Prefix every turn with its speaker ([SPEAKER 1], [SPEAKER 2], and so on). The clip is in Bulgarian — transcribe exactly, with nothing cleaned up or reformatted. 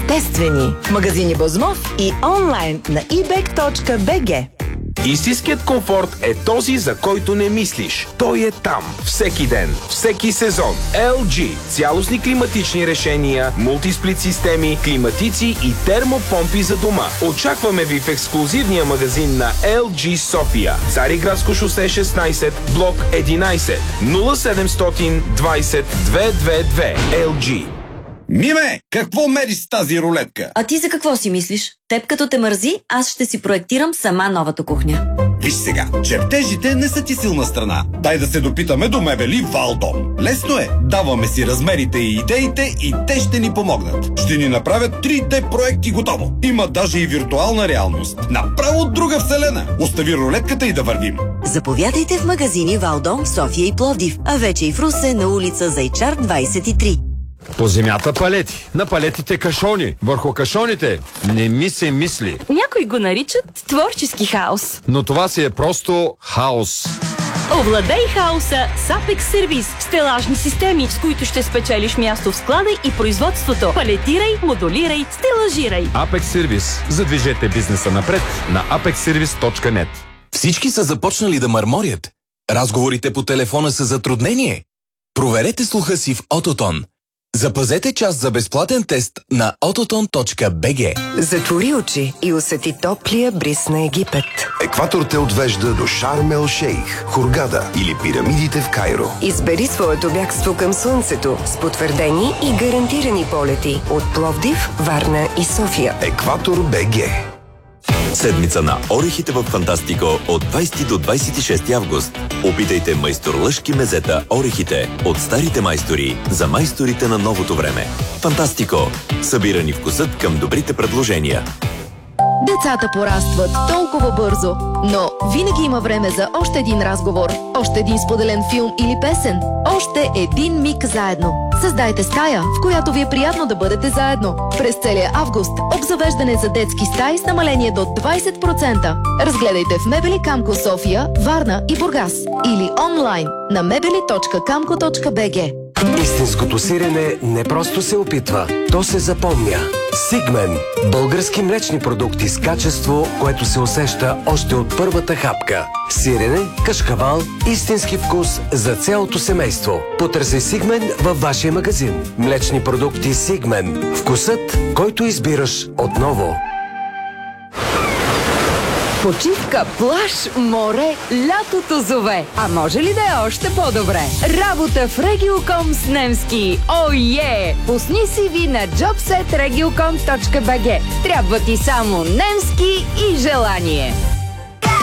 [SPEAKER 1] естествени. Магазини Бозмов и онлайн на и бек точка би джи.
[SPEAKER 2] Истинският комфорт е този, за който не мислиш. Той е там. Всеки ден, всеки сезон. ел джи. Цялостни климатични решения, мултисплит системи, климатици и термопомпи за дома. Очакваме ви в ексклузивния магазин на ел джи София. Цариградско шосе шестнайсет, блок единайсет, нула седемстотин двайсет двеста двадесет и две. ел джи.
[SPEAKER 3] Миме, какво мериш с тази рулетка?
[SPEAKER 4] А ти за какво си мислиш? Теб като те мързи, аз ще си проектирам сама новата кухня.
[SPEAKER 3] Виж сега, чертежите не са ти силна страна. Дай да се допитаме до мебели Валдом. Лесно е. Даваме си размерите и идеите и те ще ни помогнат. Ще ни направят три Д проекти готово. Има даже и виртуална реалност. Направо от друга вселена. Остави рулетката и да вървим.
[SPEAKER 5] Заповядайте в магазини Валдом в София и Пловдив, а вече и в Русе на улица Зайчар двайсет и три.
[SPEAKER 6] По земята палети, на палетите кашони, върху кашоните не ми се мисли.
[SPEAKER 7] Някои го наричат творчески хаос.
[SPEAKER 6] Но това си е просто хаос.
[SPEAKER 7] Овладей хаоса с Apex Service. Стелажни системи, с които ще спечелиш място в склада и производството. Палетирай, модулирай, стелажирай.
[SPEAKER 6] Apex Service. Задвижете бизнеса напред на апекс сервис точка нет.
[SPEAKER 8] Всички са започнали да мърморят. Разговорите по телефона са затруднение. Проверете слуха си в Ототон. Запазете час за безплатен тест на ототон точка би джи.
[SPEAKER 1] Затвори очи и усети топлия бриз на Египет.
[SPEAKER 9] Екватор те отвежда до Шарм ел Шейх, Хургада или пирамидите в Кайро.
[SPEAKER 1] Избери своето бягство към слънцето с потвърдени и гарантирани полети от Пловдив, Варна и София.
[SPEAKER 9] Екватор БГ.
[SPEAKER 10] Седмица на орехите в Фантастико от двайсети до двайсет и шести август. Опитайте майсторлъшки мезета орехите от старите майстори за майсторите на новото време. Фантастико. Събирани вкусът към добрите предложения.
[SPEAKER 11] Децата порастват толкова бързо, но винаги има време за още един разговор, още един споделен филм или песен, още един миг заедно. Създайте стая, в която ви е приятно да бъдете заедно. През целия август обзавеждане за детски стаи с намаление до двайсет процента. Разгледайте в Мебели Камко София, Варна и Бургас или онлайн на мебели точка камко точка би джи.
[SPEAKER 12] Истинското сирене не просто се опитва, то се запомня. Сигмен – български млечни продукти с качество, което се усеща още от първата хапка. Сирене, кашкавал, истински вкус за цялото семейство. Потърси Сигмен във вашия магазин. Млечни продукти Сигмен. Вкусът, който избираш отново.
[SPEAKER 13] Почивка, плаж, море, лятото зове. А може ли да е още по-добре? Работа в Региоком с немски. О, е! Пусни си ви на джобсет региоком точка би джи. Трябва ти само немски и желание.